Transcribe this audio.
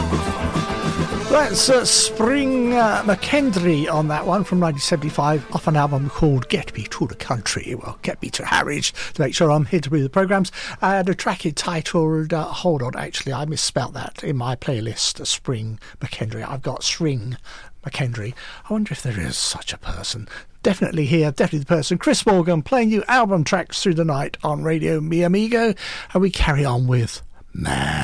That's Spring McKendry on that one from 1975 off an album called Get Me to the Country. Well, Get Me to Harwich to make sure I'm here to read the programmes. The track entitled, hold on, actually, I misspelt that in my playlist, Spring McKendry. I've got String McKendry. I wonder if there is such a person. Definitely here, definitely the person. Chris Morgan playing you album tracks through the night on Radio Mi Amigo. And we carry on with Man.